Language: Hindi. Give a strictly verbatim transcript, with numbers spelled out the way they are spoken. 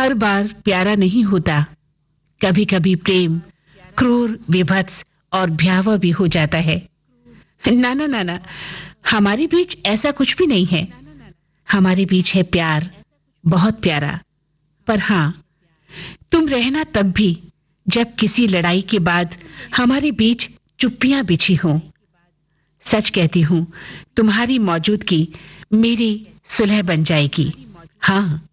हर बार प्यारा नहीं होता। कभी कभी प्रेम क्रूर, विभत्स और भयावह भी हो जाता है। ना ना ना ना, हमारे बीच ऐसा कुछ भी नहीं है। हमारे बीच है प्यार, बहुत प्यारा। पर हाँ, तुम रहना तब भी जब किसी लड़ाई के बाद हमारे बीच चुप्पियां बिछी हों। सच कहती हूँ, तुम्हारी मौजूदगी मेरी सुलह बन जाएगी। हाँ।